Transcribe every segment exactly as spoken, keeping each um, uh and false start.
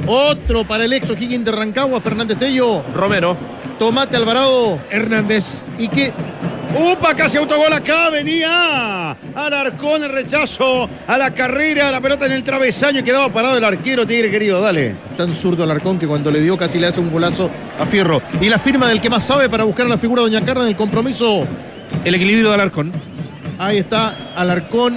Otro para el ex O'Higgins de Rancagua, Fernández Tello. Romero. Tomate Alvarado. Hernández. ¿Y qué? ¡Upa! Casi autogol acá, venía Alarcón, el rechazo a la carrera, la pelota en el travesaño y quedaba parado el arquero, Tigre querido, dale. Tan zurdo Alarcón que cuando le dio casi le hace un golazo a Fierro. Y la firma del que más sabe para buscar a la figura de Doña Carne en el compromiso. El equilibrio de Alarcón. Ahí está Alarcón,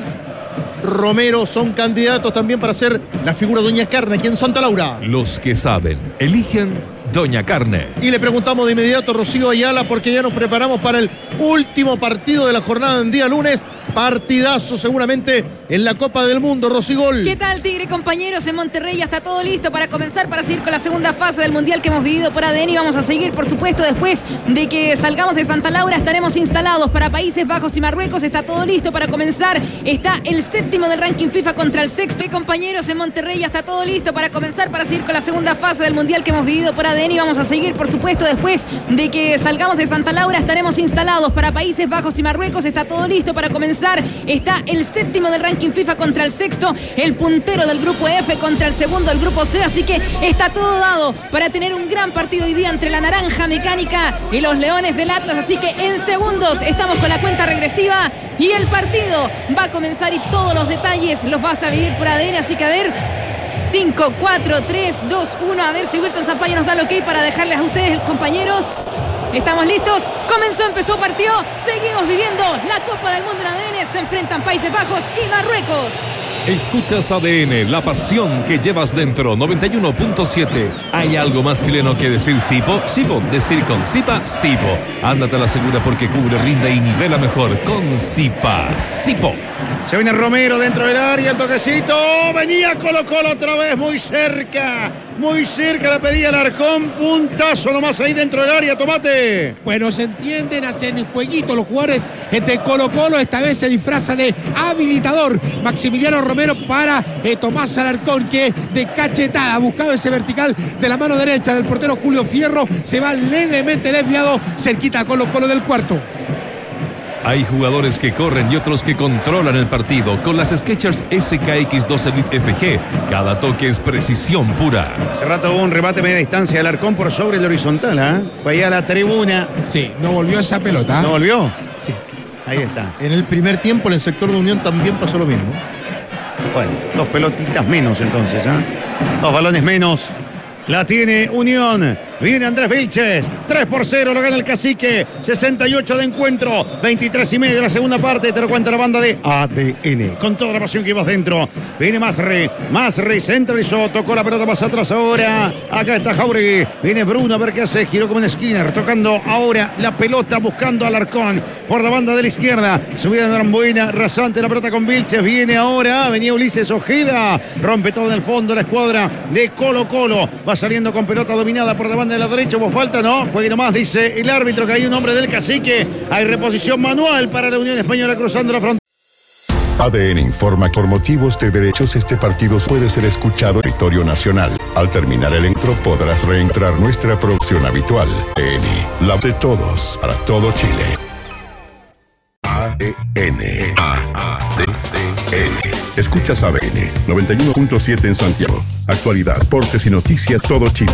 Romero, son candidatos también para ser la figura de Doña Carne aquí en Santa Laura. Los que saben, eligen Doña Carne. Y le preguntamos de inmediato a Rocío Ayala porque ya nos preparamos para el último partido de la jornada en día lunes. Partidazo seguramente en la Copa del Mundo, Rosigol. ¿Qué tal, Tigre, compañeros? En Monterrey ya está todo listo para comenzar, para seguir con la segunda fase del Mundial que hemos vivido por A D N y vamos a seguir, por supuesto, después de que salgamos de Santa Laura. Estaremos instalados para Países Bajos y Marruecos. Está todo listo para comenzar. Está el séptimo del ranking FIFA contra el sexto. Y, compañeros, en Monterrey ya está todo listo para comenzar, para seguir con la segunda fase del Mundial que hemos vivido por A D N y vamos a seguir, por supuesto, después de que salgamos de Santa Laura. Estaremos instalados para Países Bajos y Marruecos. Está todo listo para comenzar. Está el séptimo del ranking FIFA contra el sexto, el puntero del grupo F contra el segundo del grupo C, así que está todo dado para tener un gran partido hoy día entre la Naranja Mecánica y los Leones del Atlas, así que en segundos estamos con la cuenta regresiva y el partido va a comenzar y todos los detalles los vas a vivir por A D N, así que a ver, cinco, cuatro, tres, dos, uno, a ver si Wilton Sampaio nos da el ok para dejarles a ustedes, compañeros. ¿Estamos listos? Comenzó, empezó, partió. Seguimos viviendo la Copa del Mundo en A D N. Se enfrentan Países Bajos y Marruecos. Escuchas A D N, la pasión que llevas dentro. Noventa y uno punto siete. ¿Hay algo más chileno que decir Sipo? Sipo, decir con Sipa, Sipo. Ándate a la segura porque cubre, rinde y nivela mejor con Sipa. Sipo. Se viene Romero dentro del área, el toquecito. Venía Colo Colo otra vez, muy cerca. Muy cerca, la pedía Alarcón. Puntazo nomás ahí dentro del área, Tomate. Bueno, se entienden, hacen jueguito los jugadores de Colo Colo. Esta vez se disfraza de habilitador Maximiliano Romero para eh, Tomás Alarcón, que de cachetada buscaba ese vertical de la mano derecha del portero Julio Fierro. Se va levemente desviado, cerquita a Colo Colo del cuarto. Hay jugadores que corren y otros que controlan el partido. Con las Skechers S K X dos Elite F G, cada toque es precisión pura. Hace rato hubo un remate media distancia de Alarcón por sobre el horizontal, ¿eh? Fue ahí a la tribuna. Sí, no volvió esa pelota. ¿No volvió? Sí. Ahí está. En el primer tiempo, en el sector de Unión también pasó lo mismo. Bueno, dos pelotitas menos entonces, ¿eh? Dos balones menos. La tiene Unión. Viene Andrés Vilches. tres por cero lo gana el Cacique. sesenta y ocho de encuentro. veintitrés y medio de la segunda parte. Te lo cuenta la banda de A D N. Con toda la pasión que vas dentro. Viene Masri. Masri centralizó. Tocó la pelota más atrás ahora. Acá está Jauregui. Viene Bruno a ver qué hace. Giró como en Skinner. Tocando ahora la pelota. Buscando a Alarcón. Por la banda de la izquierda. Subida de Arambuena. Rasante la pelota con Vilches. Viene ahora. Venía Ulises Ojeda. Rompe todo en el fondo la escuadra de Colo Colo. Va saliendo con pelota dominada por la banda de la derecha. Hubo falta, ¿no? Juegue nomás, dice el árbitro, que hay un hombre del Cacique. Hay reposición manual para la Unión Española cruzando la frontera. A D N informa que por motivos de derechos este partido puede ser escuchado en territorio nacional. Al terminar el intro podrás reentrar nuestra producción habitual. A D N, la de todos, para todo Chile. A D N. A D N. Escuchas A D N noventa y uno punto siete en Santiago. Actualidad, deportes y noticias todo Chile.